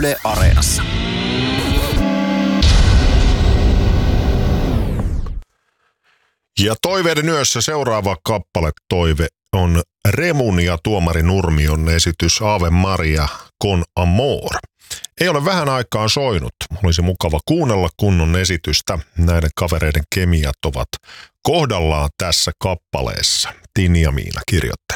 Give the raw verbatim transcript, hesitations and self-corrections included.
Yle Areenassa. Ja toiveiden yössä seuraava kappale toive on Remun ja Tuomari Nurmion esitys Ave Maria con Amor. Ei ole vähän aikaan soinut. Olisi mukava kuunnella kunnon esitystä. Näiden kavereiden kemiat ovat kohdallaan tässä kappaleessa. Tini ja Miina kirjoittaa.